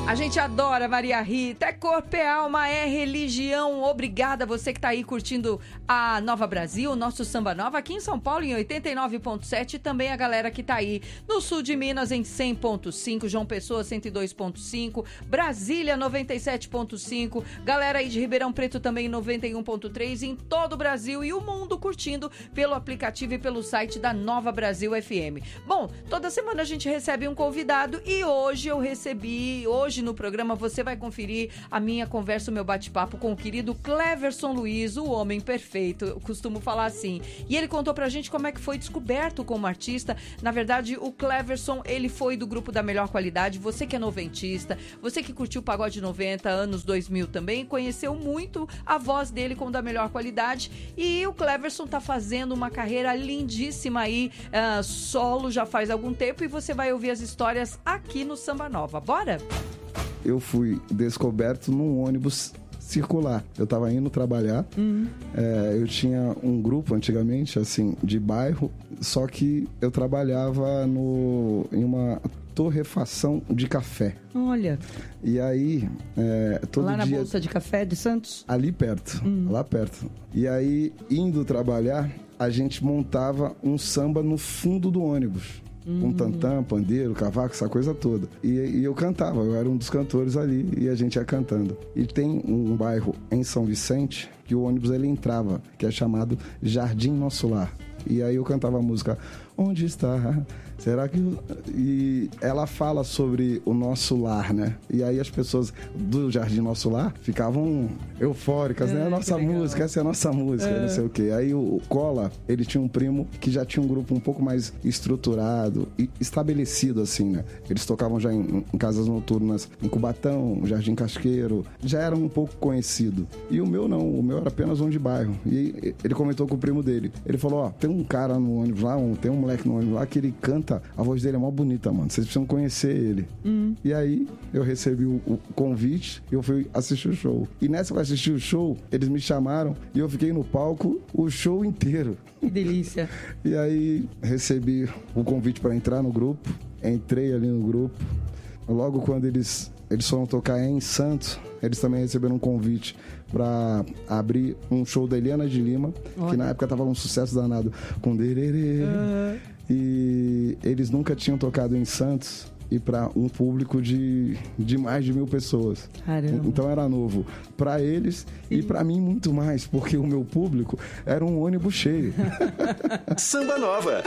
A gente adora Maria Rita, é corpo, é alma, é religião. Obrigada você que tá aí curtindo a Nova Brasil, o nosso Samba Nova, aqui em São Paulo em 89.7 e também a galera que tá aí no sul de Minas em 100.5, João Pessoa 102.5, Brasília 97.5, galera aí de Ribeirão Preto também 91.3, em todo o Brasil e o mundo curtindo pelo aplicativo e pelo site da Nova Brasil FM. Bom, toda semana a gente recebe um convidado e hoje no programa você vai conferir a minha conversa, o meu bate-papo com o querido Cleverson Luiz, o homem perfeito, eu costumo falar assim. E ele contou pra gente como é que foi descoberto como artista. Na verdade, o Cleverson, ele foi do grupo da Melhor Qualidade. Você que é noventista, você que curtiu o Pagode 90, anos 2000 também, conheceu muito a voz dele com o da Melhor Qualidade. E o Cleverson tá fazendo uma carreira lindíssima aí, solo já faz algum tempo, e você vai ouvir as histórias aqui no Samba Nova. Bora? Eu fui descoberto num ônibus circular. Eu tava indo trabalhar. Eu tinha um grupo antigamente, assim, de bairro, só que eu trabalhava em uma torrefação de café. Olha. E aí, todo lá na dia... Bolsa de Café de Santos? Ali perto, lá perto. E aí, indo trabalhar, a gente montava um samba no fundo do ônibus. Com tantã, pandeiro, cavaco, essa coisa toda. E eu cantava, eu era um dos cantores ali e a gente ia cantando. E tem um bairro em São Vicente que o ônibus ele entrava, que é chamado Jardim Nosso Lar. E aí eu cantava a música Onde está? Será que... E ela fala sobre o nosso lar, né? E aí as pessoas do Jardim Nosso Lar ficavam eufóricas, né? A nossa música, essa é a nossa música, não sei o quê. Aí o Cola, ele tinha um primo que já tinha um grupo um pouco mais estruturado e estabelecido, assim, né? Eles tocavam já em casas noturnas em Cubatão, Jardim Casqueiro, já era um pouco conhecido. E o meu não, o meu era apenas um de bairro. E ele comentou com o primo dele. Ele falou, ó, tem um cara no ônibus lá, tem um moleque no ônibus lá que ele canta, a voz dele é mó bonita, mano. Vocês precisam conhecer ele. E aí, eu recebi o convite e eu fui assistir o show. E nessa que eu assisti o show, eles me chamaram e eu fiquei no palco o show inteiro. Que delícia. E aí, recebi o convite para entrar no grupo. Entrei ali no grupo. Logo quando eles foram tocar em Santos, eles também receberam um convite para abrir um show da Eliana de Lima, que na época tava um sucesso danado com Dererê. E eles nunca tinham tocado em Santos e para um público de mais de 1.000 pessoas. Caramba. Então era novo para eles e para mim muito mais, porque o meu público era um ônibus cheio. Samba Nova.